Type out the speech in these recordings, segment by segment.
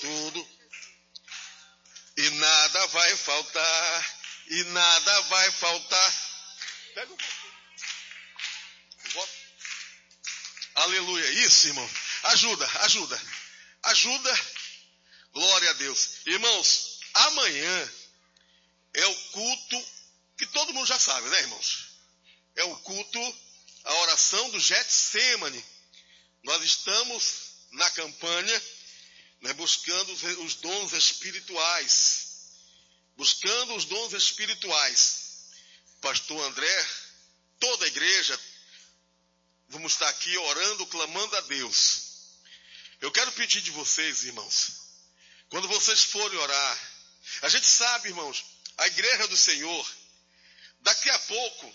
tudo. E nada vai faltar. E nada vai faltar. Pega o voto. Aleluia. Isso, irmão. Ajuda. Glória a Deus. Irmãos, amanhã é o culto que todo mundo já sabe, né, irmãos? É o culto, a oração do Getsemane. Nós estamos na campanha, né, buscando os dons espirituais. Pastor André, toda a igreja, vamos estar aqui orando, clamando a Deus. Eu quero pedir de vocês, irmãos, quando vocês forem orar, a gente sabe, irmãos, a igreja do Senhor, daqui a pouco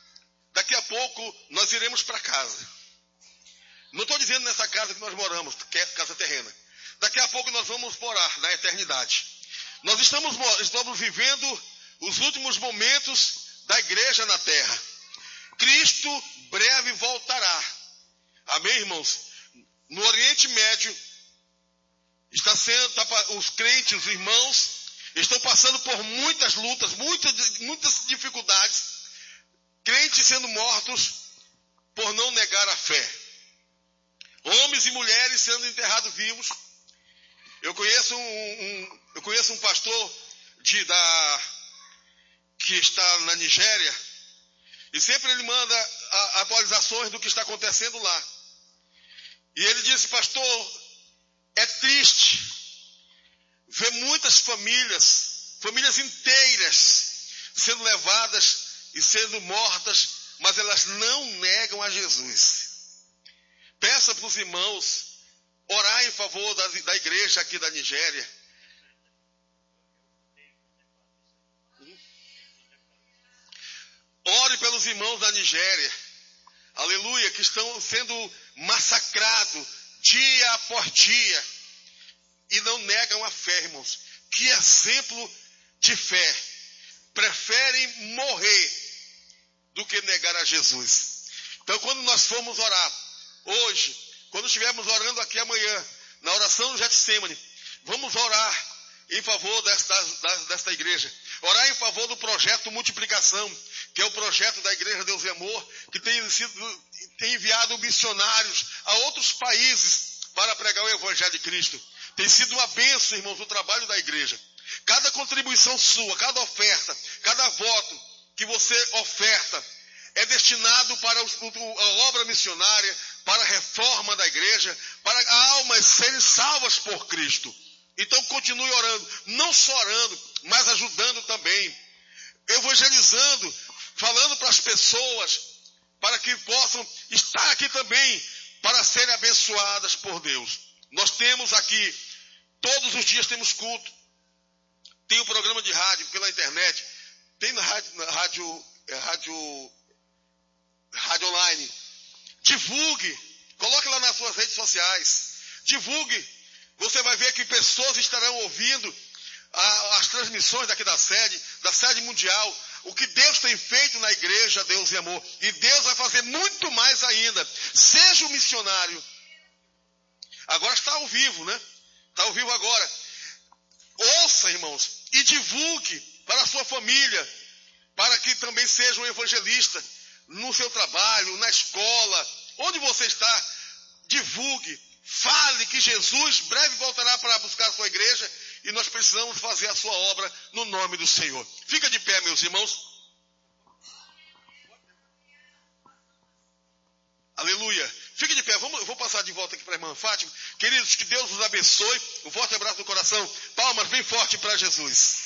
nós iremos para casa. Não estou dizendo nessa casa que nós moramos, que é casa terrena. Daqui a pouco nós vamos morar na eternidade. Nós estamos vivendo os últimos momentos da igreja na terra. Cristo breve voltará. Amém, irmãos? No Oriente Médio, os crentes, os irmãos, estão passando por muitas lutas, muitas dificuldades. Crentes sendo mortos por não negar a fé. Homens e mulheres sendo enterrados vivos. Eu conheço um pastor que está na Nigéria, e sempre ele manda atualizações do que está acontecendo lá. E ele disse: pastor, é triste ver muitas famílias inteiras sendo levadas e sendo mortas, mas elas não negam a Jesus. Peça para os irmãos orar em favor da igreja aqui da Nigéria. Ore pelos irmãos da Nigéria, aleluia, que estão sendo massacrados dia após dia e não negam a fé, irmãos. Que exemplo de fé! Preferem morrer do que negar a Jesus. Então, quando nós formos orar hoje, quando estivermos orando aqui amanhã, na oração do Getsemane, vamos orar em favor desta igreja. Orar em favor do projeto Multiplicação, que é o projeto da Igreja Deus e Amor, que tem enviado missionários a outros países para pregar o Evangelho de Cristo. Tem sido uma bênção, irmãos, o trabalho da igreja. Cada contribuição sua, cada oferta, cada voto que você oferta é destinado para a obra missionária, para a reforma da igreja, para almas serem salvas por Cristo. Então continue orando, não só orando, mas ajudando também, evangelizando, falando para as pessoas, para que possam estar aqui também, para serem abençoadas por Deus. Nós temos aqui, todos os dias temos culto, tem um programa de rádio pela internet, tem na rádio online. Divulgue, coloque lá nas suas redes sociais, divulgue. Você vai ver que pessoas estarão ouvindo as transmissões daqui da sede mundial, o que Deus tem feito na igreja Deus e Amor. E Deus vai fazer muito mais ainda. Seja um missionário. Agora está ao vivo, né? Está ao vivo agora. Ouça, irmãos, e divulgue para a sua família, para que também seja um evangelista no seu trabalho, na escola, onde você está. Divulgue, fale que Jesus breve voltará para buscar a sua igreja e nós precisamos fazer a sua obra no nome do Senhor. Fica de pé, meus irmãos. Aleluia. Fique de pé. Eu vou passar de volta aqui para a irmã Fátima. Queridos, que Deus os abençoe. Um forte abraço no coração. Palmas bem forte para Jesus.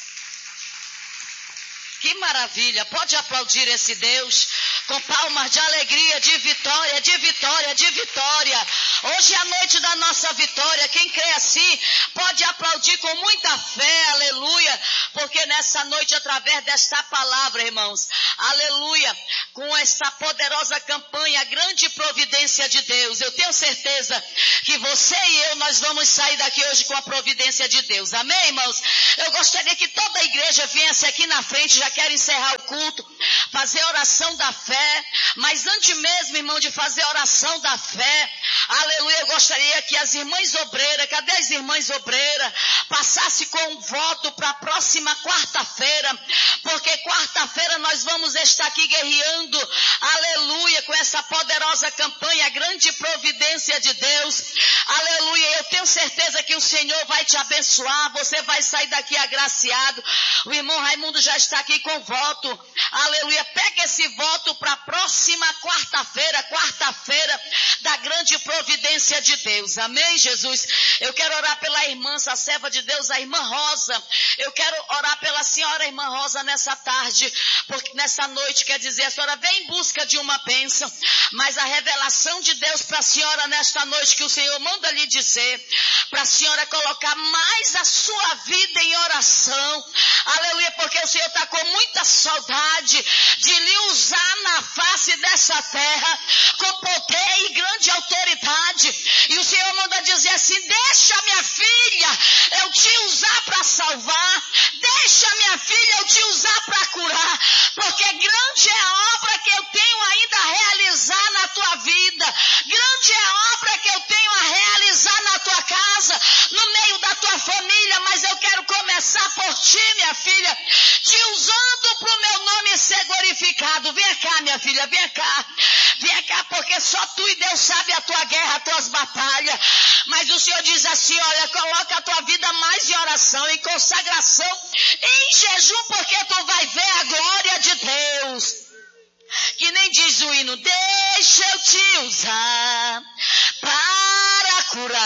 Que maravilha. Pode aplaudir esse Deus com palmas de alegria, de vitória, de vitória, de vitória. Hoje é a noite da nossa vitória. Quem crê assim pode aplaudir com muita fé, aleluia, porque nessa noite, através desta palavra, irmãos, aleluia, com essa poderosa campanha, a grande providência de Deus, eu tenho certeza que você e eu, nós vamos sair daqui hoje com a providência de Deus, amém, irmãos? Eu gostaria que toda a igreja viesse aqui na frente, já quero encerrar o culto, fazer a oração da fé, fé. Mas antes mesmo, irmão, de fazer a oração da fé, aleluia, eu gostaria que as irmãs obreiras, cadê as irmãs obreiras, passasse com um voto para a próxima quarta-feira, porque quarta-feira nós vamos estar aqui guerreando, aleluia, com essa poderosa campanha, a grande providência de Deus, aleluia. Eu tenho certeza que o Senhor vai te abençoar, você vai sair daqui agraciado. O irmão Raimundo já está aqui com voto, aleluia. Pega esse voto para a próxima quarta-feira da grande providência de Deus, amém, Jesus? Eu quero orar pela irmã, a serva de Deus, a irmã Rosa. Eu quero orar pela senhora, irmã Rosa, nessa tarde, porque nessa noite, quer dizer, a senhora vem em busca de uma bênção, mas a revelação de Deus para a senhora nesta noite, que o Senhor manda lhe dizer, para a senhora colocar mais a sua vida em oração, aleluia, porque o Senhor está com muita saudade de lhe usar na face dessa terra, com poder e grande autoridade, e o Senhor manda dizer assim: deixa minha filha eu te usar para salvar, deixa minha filha eu te usar para curar, porque grande é a obra que eu tenho ainda a realizar na tua vida, grande é a obra que eu tenho a realizar na tua casa, no meio da tua família, mas eu quero começar por ti, minha filha, te usando para o meu nome ser glorificado. Vem cá, minha filha, vem cá, porque só tu e Deus sabe a tua guerra, as tuas batalhas, mas o Senhor diz assim: olha, coloca a tua vida mais em oração, em consagração, em jejum, porque tu vai ver a glória de Deus. Que nem diz o hino: deixa eu te usar para curar.